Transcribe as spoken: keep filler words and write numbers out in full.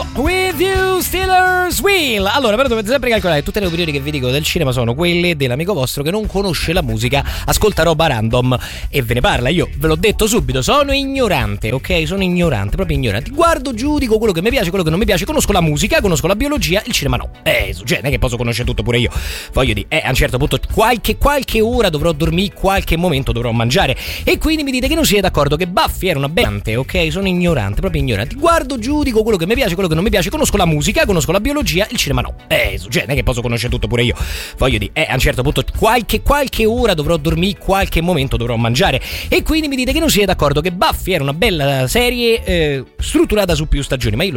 With You Steelers Wheel. Allora, però dovete sempre calcolare che tutte le opinioni che vi dico del cinema sono quelle dell'amico vostro che non conosce la musica, ascolta roba random e ve ne parla. Io ve l'ho detto subito, sono ignorante, ok? Sono ignorante, proprio ignorante. Guardo, giudico quello che mi piace, quello che non mi piace, conosco la musica, conosco la biologia, il cinema no. Eh, cioè, non è che posso conoscere tutto pure io. Voglio dire, eh, a un certo punto qualche, qualche ora dovrò dormire, qualche momento dovrò mangiare. E quindi mi dite che non siete d'accordo che Buffy era una bella, ok? Sono ignorante, proprio ignorante. Guardo, giudico quello che mi piace, quello che non mi piace, conosco la musica, conosco la biologia, il cinema no. Eh, cioè, non è che posso conoscere tutto pure io. Voglio dire, eh, a un certo punto qualche, qualche ora dovrò dormire, qualche momento dovrò mangiare. E quindi mi dite che non siete d'accordo che Buffy era una bella serie eh, strutturata su più stagioni, ma io